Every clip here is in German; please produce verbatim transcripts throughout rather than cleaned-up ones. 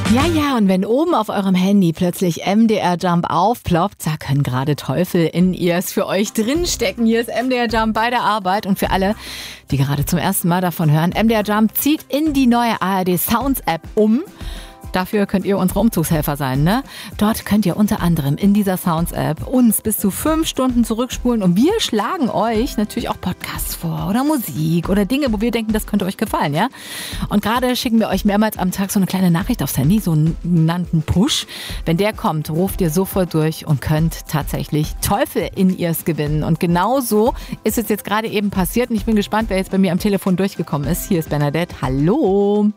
Ja, ja, und wenn oben auf eurem Handy plötzlich M D R Jump aufploppt, da können gerade Teufel in Ears für euch drinstecken. Hier ist M D R Jump bei der Arbeit und für alle, die gerade zum ersten Mal davon hören, M D R Jump zieht in die neue A R D Sounds App um. Dafür könnt ihr unsere Umzugshelfer sein, ne? Dort könnt ihr unter anderem in dieser Sounds-App uns bis zu fünf Stunden zurückspulen und wir schlagen euch natürlich auch Podcasts vor oder Musik oder Dinge, wo wir denken, das könnte euch gefallen, ja? Und gerade schicken wir euch mehrmals am Tag so eine kleine Nachricht aufs Handy, so einen genannten Push. Wenn der kommt, ruft ihr sofort durch und könnt tatsächlich Teufel in Ears gewinnen. Und genau so ist es jetzt gerade eben passiert und ich bin gespannt, wer jetzt bei mir am Telefon durchgekommen ist. Hier ist Bernadette. Hallo.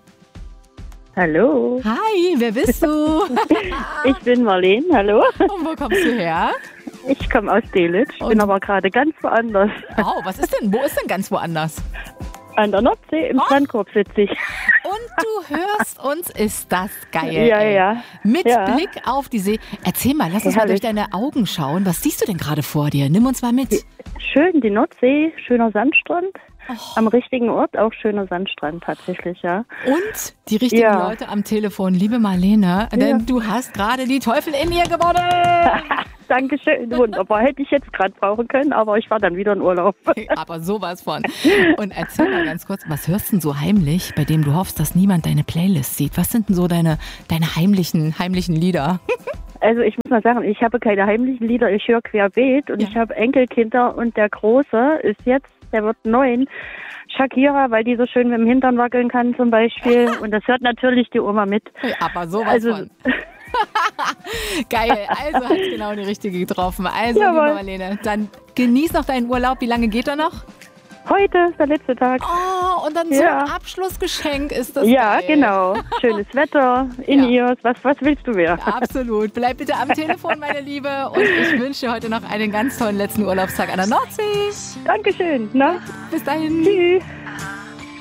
Hallo. Hi, wer bist du? Ich bin Marlene, hallo. Und wo kommst du her? Ich komme aus Delitzsch, bin aber gerade ganz woanders. Oh, was ist denn? Wo ist denn ganz woanders? An der Nordsee, im oh. Strandkorb sitze ich. Und du hörst uns, ist das geil. Ja, ey. ja. Mit ja. Blick auf die See. Erzähl mal, lass uns ja, mal durch deine Augen schauen. Was siehst du denn gerade vor dir? Nimm uns mal mit. Schön, die Nordsee, schöner Sandstrand. Oh. Am richtigen Ort, auch schöner Sandstrand tatsächlich, ja. Und die richtigen ja. Leute am Telefon, liebe Marlene, denn ja. du hast gerade die Teufel in ihr gewonnen. Dankeschön, wunderbar. Hätte ich jetzt gerade brauchen können, aber ich war dann wieder in Urlaub. Aber sowas von. Und erzähl mal ganz kurz, was hörst du denn so heimlich, bei dem du hoffst, dass niemand deine Playlist sieht? Was sind denn so deine, deine heimlichen, heimlichen Lieder? Also ich muss mal sagen, ich habe keine heimlichen Lieder, ich höre querbeet und ja. ich habe Enkelkinder und der Große ist jetzt, der wird neun, Shakira, weil die so schön mit dem Hintern wackeln kann zum Beispiel und das hört natürlich die Oma mit. Aber sowas also, von. Geil, also hat genau die richtige getroffen. Also, Jawohl. Liebe Marlene, dann genieß noch deinen Urlaub. Wie lange geht er noch? Heute ist der letzte Tag. Oh, und dann so ja. ein Abschlussgeschenk ist das. Ja, geil. Genau. Schönes Wetter, in ja. Ears. Was, was willst du mehr? Absolut. Bleib bitte am Telefon, meine Liebe. Und ich wünsche dir heute noch einen ganz tollen letzten Urlaubstag an der Nordsee. Dankeschön. Na? Bis dahin. Tschüss.